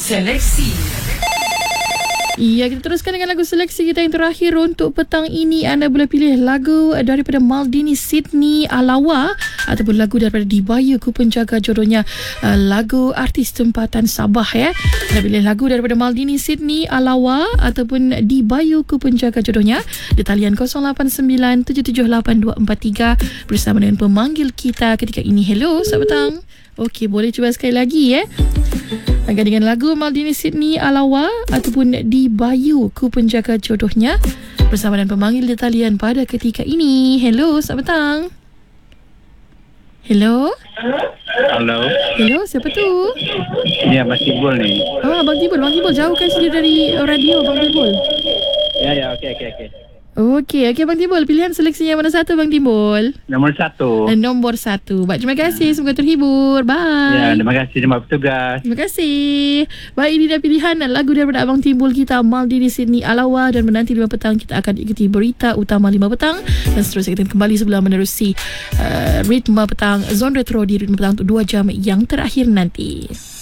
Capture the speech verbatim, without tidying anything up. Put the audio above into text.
Seleksi. Ya, kita teruskan dengan lagu seleksi kita yang terakhir untuk petang ini. Anda boleh pilih lagu daripada Maldini Sydney Alawa ataupun lagu daripada Dibayu Ku Penjaga Jodohnya, uh, lagu artis tempatan Sabah ya. Anda pilih lagu daripada Maldini Sydney Alawa ataupun Dibayu Ku Penjaga Jodohnya di talian kosong lapan sembilan tujuh tujuh lapan dua empat tiga bersama dengan pemanggil kita ketika ini. Hello, selamat petang. Okey, boleh cuba sekali lagi ya. Akan dengan lagu Maldini Sydney Alawa ataupun Dibayu Ku Penjaga Jodohnya bersama dengan pemanggil di talian pada ketika ini. Hello, selamat petang. Hello. Halo. Hello, siapa tu? Ya, Mas Tibul ni. Ah, Bang Tibul. Bang Tibul, jauhkan sendiri dari radio, Bang Tibul. Ya, ya, okey, okey, okey. Okey, okey Bang Timbul. Pilihan seleksinya mana satu Bang Timbul? Nombor satu. Dan nombor satu. Baik, terima kasih. Semoga terhibur. Bye. Ya, terima kasih. Terima petugas. Terima kasih. Baik, ini dah pilihan lagu daripada Abang Timbul kita, Maldini Sydney Alawa. Dan menanti lima petang kita akan ikuti berita utama lima petang. Dan seterusnya kita kembali sebelum menerusi uh, Ritma Petang, Zone Retro di Ritma Petang untuk dua jam yang terakhir nanti.